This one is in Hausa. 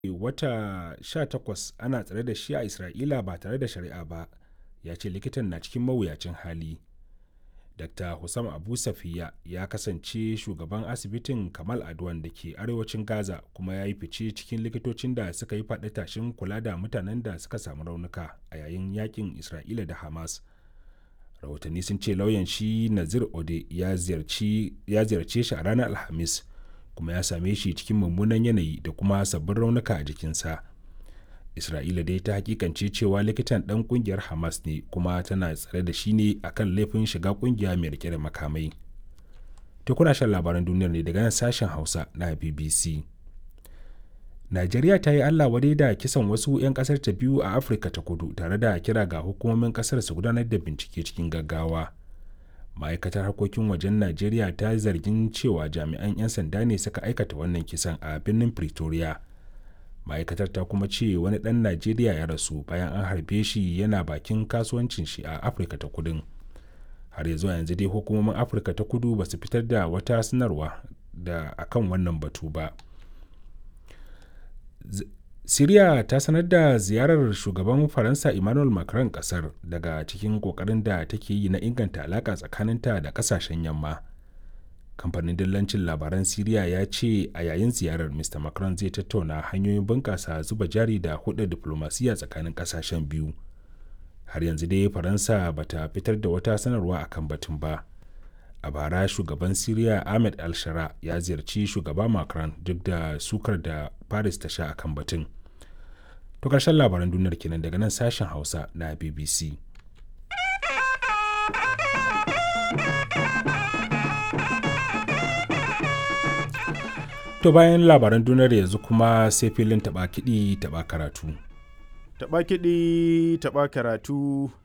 wata 18 ana tsare da shi a Isra'ila ba tare da shari'a ba, ya ce likitan na cikin mawuyacin hali. Dr. Hussam Abu Safiya ya kasance shugaban asibitin Kamal Adwan da ke arewacin Gaza kuma ya yi fice cikin likitocin da suka yi faɗi tashin kula da mutanen da suka samu raunuka a yayin yakin Isra'ila da Hamas. Rahotanni sun ce lauyan shi Nazir Ode ya ziyarce shi a ranar Alhamis kuma ya same shi cikin mummunan yanayi da kuma sabbin raunuka a jikinsa. Isra'ila dai ta hakikance cewa likitan ɗan ƙungiyar Hamas ne kuma tana tsare da shi ne akan laifin shiga ƙungiya mai rike da makamai. To kuna shan labaran duniyar ne daga nan sashen Hausa na BBC. Najeriya ta yi Allah wadai da kisan wasu 'yan ƙasar ta biyu a Afirka ta Kudu tare da kira ga hukumomin ƙasar su gudanar da bincike cikin gaggawa. Ma'aikatar harkokin wajen Najeriya ta zargin cewa jami'an 'yan sanda ne suka aikata wannan kisan a birnin Pretoria. Ma'aikatar ta kuma ce wani ɗan Najeriya ya rasu bayan an harbe shi yana bakin kasuwancin shi a Afirka ta Kudun. Har ya zuwa yanzu dai hukumomin Afirka ta Kudu ba su fitar da wata sanarwa da akan wannan batu ba. Siriya ta sanar da ziyarar shugaban Faransa Emmanuel Macron kasar daga cikin kokarin da take yi na inganta alaka tsakaninta da kasashen yamma. Kamfanin dillancin labaran Siriya ya ce a yayin ziyarar Mr. Macron zai tattauna hanyoyin bunƙasa zuba jari da hulɗar diflomasiyya tsakanin kasashen biyu. Har yanzu dai Faransa bata fitar da wata sanarwa akan batun ba. A bara shugaban Siriya Ahmed al-Shara ya ziyarci shugaba Macron duk da sukar da Paris ta sha akan batun. To ƙarshen labaran duniyar kenan daga nan sashen Hausa na BBC. To bayan labaran duniyar yanzu kuma sai filin taɓa kiɗi taɓa karatu. Taɓa kiɗi taɓa karatu.